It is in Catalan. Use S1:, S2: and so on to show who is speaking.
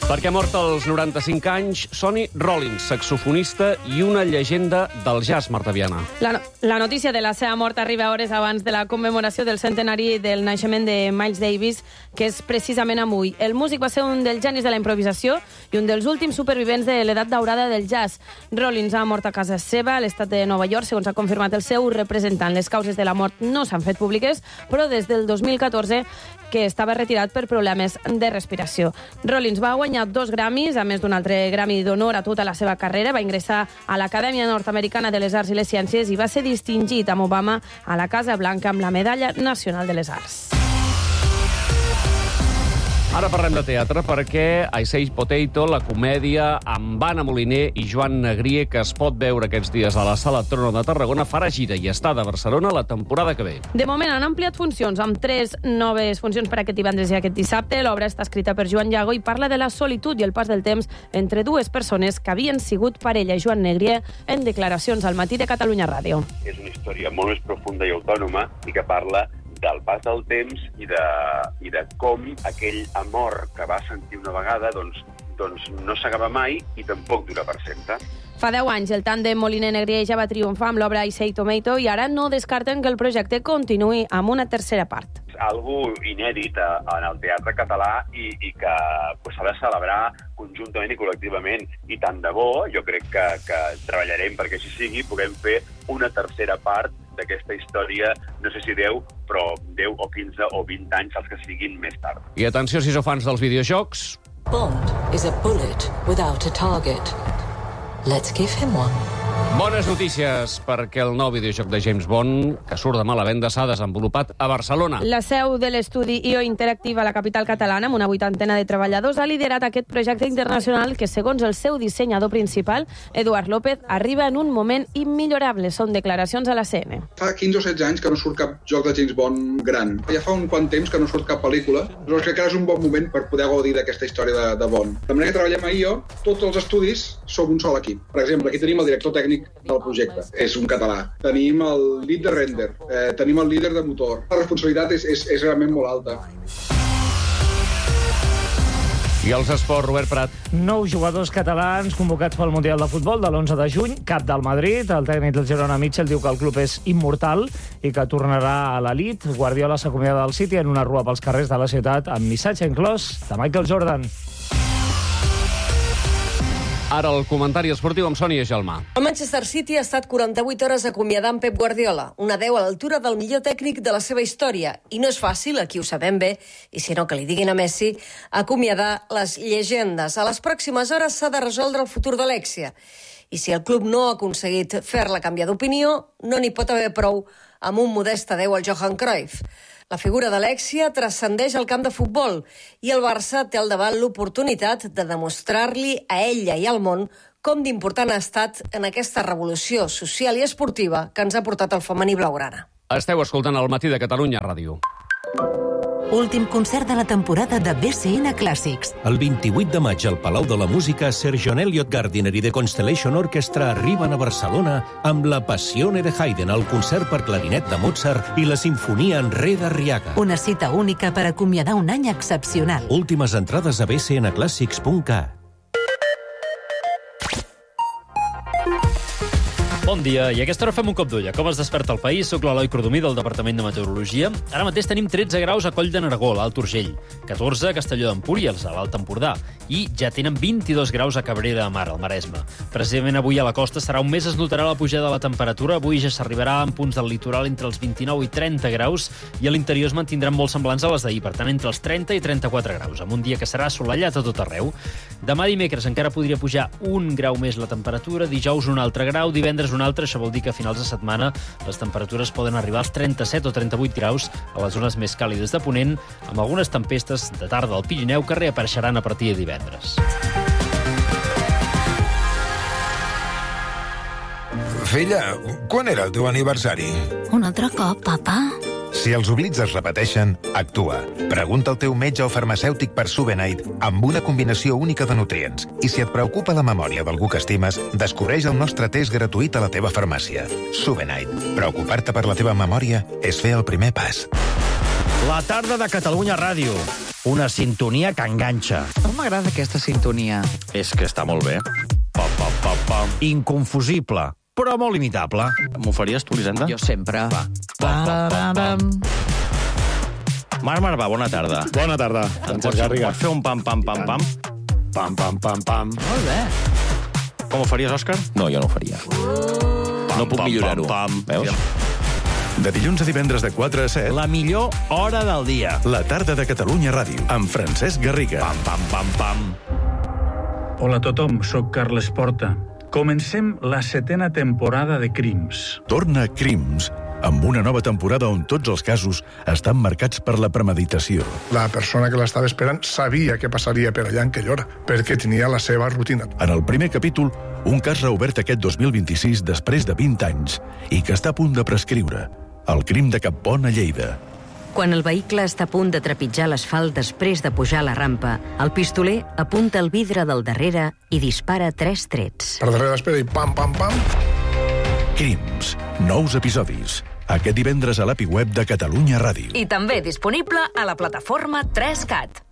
S1: Perquè ha mort als 95 anys Sonny Rollins, saxofonista i una llegenda del jazz, Marta Viana.
S2: La notícia de la seva mort arriba hores abans de la commemoració del centenari del naixement de Miles Davis, que és precisament avui. El músic va ser un dels genis de la improvisació i un dels últims supervivents de l'edat daurada del jazz. Rollins ha mort a casa seva, a l'estat de Nova York, segons ha confirmat el seu representant. Les causes de la mort no s'han fet públiques, però des del 2014 que estava retirat per problemes de respiració. Rollins va guanyar 2 Grammys, a més d'un altre Grammy d'honor a tota la seva carrera. Va ingressar a l'Acadèmia Nord-Americana de les Arts i les Ciències i va ser distingit amb Obama a la Casa Blanca amb la Medalla Nacional de les Arts.
S1: Ara parlem de teatre perquè I Say Potato, la comèdia amb Anna Moliner i Joan Negrier, que es pot veure aquests dies a la Sala Trono de Tarragona, farà gira i està de Barcelona la temporada que ve.
S2: De moment han ampliat funcions amb 3 noves funcions per aquest divendres i aquest dissabte. L'obra està escrita per Joan Llago i parla de la solitud i el pas del temps entre dues persones que havien sigut parella. Joan Negrier en declaracions al Matí de Catalunya Ràdio.
S3: És una història molt més profunda i autònoma i que parla del pas del temps i de com aquell amor que va sentir una vegada doncs no s'acaba mai i tampoc dura per sempre.
S2: Fa 10 anys el tàndem Moliner-Negrier ja va triomfar amb l'obra I Say Tomato i ara no descarten que el projecte continuï amb una tercera part.
S3: És algo inèdit en el teatre català i que s'ha de celebrar conjuntament i col·lectivament. I tant de bo, jo crec que treballarem perquè així sigui, puguem fer una tercera part d'aquesta història, no sé si 10, però 10 o 15 o 20 anys, els que siguin més tard.
S1: I atenció si sou fans dels videojocs.
S4: Bond is a bullet without a target. Let's give him one.
S1: Bones notícies, perquè el nou videojoc de James Bond, que surt demà a la venda, s'ha desenvolupat a Barcelona.
S2: La seu de l'estudi IO Interactive a la capital catalana, amb una 80 de treballadors, ha liderat aquest projecte internacional que, segons el seu dissenyador principal, Eduard López, arriba en un moment immillorable. Són declaracions a la CN.
S5: Fa 15 o 16 anys que no surt cap joc de James Bond gran. Ja fa un quant temps que no surt cap pel·lícula, però crec que és un bon moment per poder gaudir d'aquesta història de Bond. De manera que treballem a IO, tots els estudis som un sol equip. Per exemple, aquí tenim el director tècnic del projecte, és un català. Tenim el lead de render, tenim el líder de motor. La responsabilitat és realment molt alta.
S1: I els esports, Robert Prat.
S6: 9 jugadors catalans convocats pel Mundial de Futbol de l'11 de juny, cap del Madrid. El tècnic del Girona, Mitchell, diu que el club és immortal i que tornarà a l'elit. Guardiola s'acomiada del City en una rua pels carrers de la ciutat amb missatge inclòs de Michael Jordan.
S1: Ara el comentari esportiu amb Sònia Gelmà.
S7: El Manchester City ha estat 48 hores acomiadant Pep Guardiola, una 10 a l'altura del millor tècnic de la seva història. I no és fàcil, aquí ho sabem bé, i si no que li diguin a Messi, acomiadar les llegendes. A les pròximes hores s'ha de resoldre el futur d'Alexia. I si el club no ha aconseguit fer-la canviar d'opinió, no n'hi pot haver prou amb un modest adeu al Johan Cruyff. La figura d'Alexia transcendeix el camp de futbol i el Barça té al davant l'oportunitat de demostrar-li a ella i al món com d'important ha estat en aquesta revolució social i esportiva que ens ha portat el femení blaugrana.
S1: Esteu escoltant el Matí de Catalunya Ràdio.
S8: Últim concert de la temporada de BCN Clàssics.
S9: El 28 de maig al Palau de la Música, Sir John Eliot Gardiner i The Constellation Orchestra arriben a Barcelona amb la Passione de Haydn, el concert per clarinet de Mozart i la sinfonia en re d'Arriaga.
S8: Una cita única per acomiadar un any excepcional.
S9: Últimes entrades a bcnclassics.cat.
S10: Bon dia, i a aquesta hora fem un cop d'ull a com es desperta el país. Soc l'Eloi Cordomí, del Departament de Meteorologia. Ara mateix tenim 13 graus a Coll de Nargó, a l'Alt Urgell, 14 a Castelló d'Empúries, a l'Alt Empordà, i ja tenen 22 graus a Cabrera de Mar, al Maresme. Precisament avui a la costa serà un mes, es notarà la pujada de la temperatura. Avui ja s'arribarà en punts del litoral entre els 29 i 30 graus, i a l'interior es mantindran molt semblants a les d'ahir, per tant, entre els 30 i 34 graus, amb un dia que serà assolellat a tot arreu. Demà dimecres encara podria pujar un grau més la temperatura, dijous un altre grau, divendres un altre. Això vol dir que a finals de setmana les temperatures poden arribar als 37 o 38 graus a les zones més càlides de Ponent, amb algunes tempestes de tarda al Pirineu que reapareixeran a partir de divendres.
S11: Filla, quan era el teu aniversari?
S8: Un altre cop, papa?
S11: Si els oblits es repeteixen, actua. Pregunta al teu metge o farmacèutic per Subenite amb una combinació única de nutrients. I si et preocupa la memòria d'algú que estimes, descobreix el nostre test gratuït a la teva farmàcia. Subenite. Preocupar-te per la teva memòria és fer el primer pas.
S12: La tarda de Catalunya Ràdio. Una sintonia que enganxa.
S13: Com m'agrada aquesta sintonia.
S12: És que està molt bé. Pam, pam, pam, pam. Inconfusible, però molt imitable. M'ho faries tu, Elisenda?
S13: Jo sempre.
S12: Va. Pam, pam, pam, pam. Marc Marvà, bona tarda.
S14: Bona tarda.
S12: Pots fer un pam, pam, pam, pam?
S14: Pam, pam, pam, pam.
S13: Molt bé.
S12: Com ho faries, Òscar?
S15: No, jo no ho faria. No puc millorar-ho. Veus?
S16: De dilluns a divendres de 4 a 7.
S12: La millor hora del dia.
S16: La tarda de Catalunya Ràdio, amb Francesc Garriga.
S12: Pam, pam, pam, pam.
S17: Hola a tothom, sóc Carles Porta. Comencem la 7ª temporada de Crims.
S16: Torna Crims, amb una nova temporada on tots els casos estan marcats per la premeditació.
S18: La persona que l'estava esperant sabia què passaria per allà en aquella hora, perquè tenia la seva rutina.
S16: En el primer capítol, un cas reobert aquest 2026 després de 20 anys i que està a punt de prescriure. El crim de Cappont a Lleida.
S19: Quan el vehicle està a punt de trepitjar l'asfalt després de pujar la rampa, el pistoler apunta el vidre del darrere i dispara 3 trets.
S18: Per darrere l'espera i pam, pam, pam.
S16: Crims. Nous episodis. Aquest divendres a l'API web de Catalunya Ràdio.
S20: I també disponible a la plataforma 3CAT.